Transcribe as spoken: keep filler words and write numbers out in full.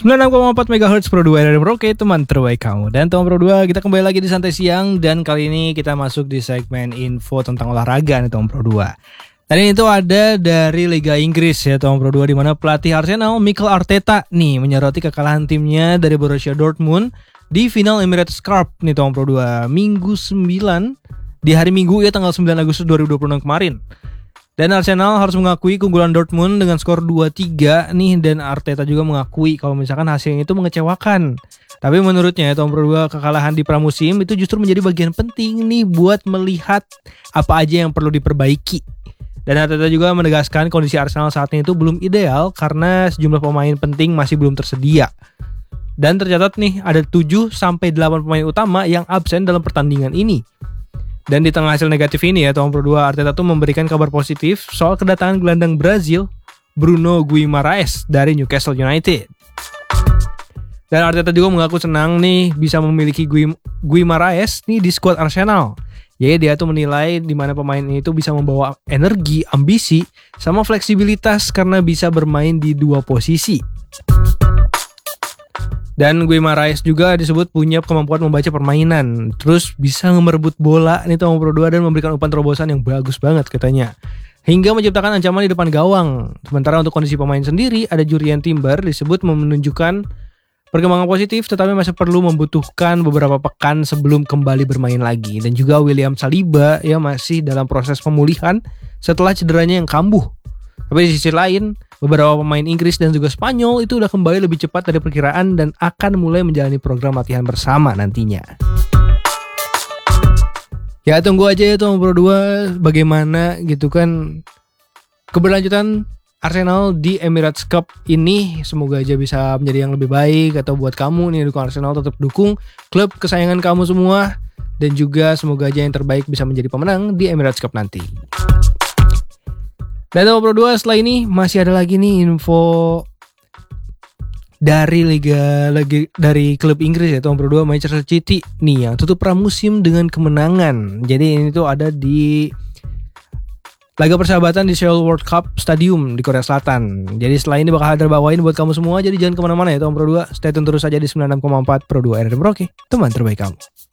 sembilan puluh enam koma empat megahertz Pro dua R R Merauke, teman terbaik kamu. Dan teman Pro dua, kita kembali lagi di Santai Siang. Dan kali ini kita masuk di segmen info tentang olahraga nih teman Pro dua. Tadi itu ada dari Liga Inggris ya teman Pro dua, di mana pelatih Arsenal Mikel Arteta nih menyoroti kekalahan timnya dari Borussia Dortmund di final Emirates Cup nih teman Pro dua Minggu sembilan, di hari Minggu ya tanggal sembilan Agustus dua ribu dua puluh enam kemarin. Dan Arsenal harus mengakui keunggulan Dortmund dengan skor dua tiga nih, dan Arteta juga mengakui kalau misalkan hasilnya itu mengecewakan. Tapi menurutnya Tom Pro dua, kekalahan di pramusim itu justru menjadi bagian penting nih buat melihat apa aja yang perlu diperbaiki. Dan Arteta juga menegaskan kondisi Arsenal saat ini itu belum ideal karena sejumlah pemain penting masih belum tersedia. Dan tercatat nih ada tujuh sampai delapan pemain utama yang absen dalam pertandingan ini. Dan di tengah hasil negatif ini ya, Tom Pro dua, Arteta tuh memberikan kabar positif soal kedatangan gelandang Brazil Bruno Guimaraes dari Newcastle United. Dan Arteta juga mengaku senang nih bisa memiliki Guim- Guimaraes nih di skuad Arsenal. Jadi dia tuh menilai di mana pemain ini tuh bisa membawa energi, ambisi, sama fleksibilitas karena bisa bermain di dua posisi. Dan Guimaraes juga disebut punya kemampuan membaca permainan, terus bisa merebut bola nih Tom Pro dua dan memberikan umpan terobosan yang bagus banget katanya, hingga menciptakan ancaman di depan gawang. Sementara untuk kondisi pemain sendiri, ada Jurrien Timber disebut menunjukkan perkembangan positif, tetapi masih perlu membutuhkan beberapa pekan sebelum kembali bermain lagi. Dan juga William Saliba ya masih dalam proses pemulihan setelah cederanya yang kambuh. Tapi di sisi lain, beberapa pemain Inggris dan juga Spanyol itu udah kembali lebih cepat dari perkiraan dan akan mulai menjalani program latihan bersama nantinya. Ya tunggu aja ya Tom Pro dua bagaimana gitu kan keberlanjutan Arsenal di Emirates Cup ini. Semoga aja bisa menjadi yang lebih baik. Atau buat kamu nih dukung Arsenal, tetap dukung klub kesayangan kamu semua. Dan juga semoga aja yang terbaik bisa menjadi pemenang di Emirates Cup nanti. Dan Tom Pro dua, setelah ini masih ada lagi nih info dari Liga lagi dari klub Inggris ya Tom Pro dua, Manchester City nih yang tutup pramusim dengan kemenangan. Jadi ini tuh ada di laga persahabatan di Seoul World Cup Stadium di Korea Selatan. Jadi setelah ini bakal terbawain buat kamu semua. Jadi jangan kemana-mana ya Tom Pro dua. Stay tune terus aja di sembilan puluh enam koma empat Pro dua R R Merauke, teman terbaik kamu.